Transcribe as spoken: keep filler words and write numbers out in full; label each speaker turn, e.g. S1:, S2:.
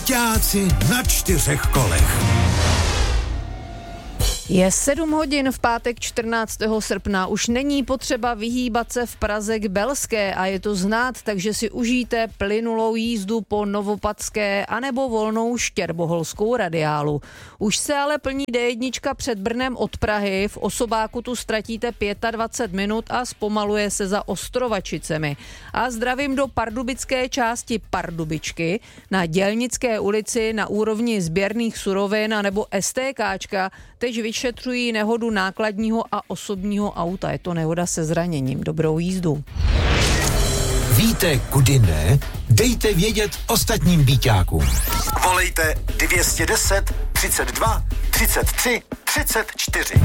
S1: Víťáci na čtyřech kolech.
S2: Je sedm hodin v pátek čtrnáctého srpna. Už není potřeba vyhýbat se v Praze k Belské a je to znát, takže si užijte plynulou jízdu po Novopatské anebo volnou štěrboholskou radiálu. Už se ale plní dé jedna před Brnem od Prahy. V osobáku tu ztratíte dvacet pět minut a zpomaluje se za Ostrovačicemi. A zdravím do pardubické části Pardubičky. Na Dělnické ulici na úrovni sběrných surovin anebo STKčka teď vyšetřují nehodu nákladního a osobního auta. Je to nehoda se zraněním. Dobrou jízdu.
S1: Víte, kudy ne? Dejte vědět ostatním víťákům.
S3: Volejte dvě stě deset, třicet dva, třicet tři, třicet čtyři.